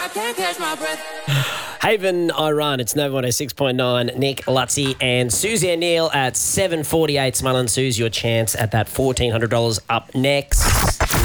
I can't catch my breath. Haven, Iran. It's Nova 106.9. Nick, Lutzi and Susie O'Neill at 7:48. Smile and Suze, your chance at that $1,400 up next.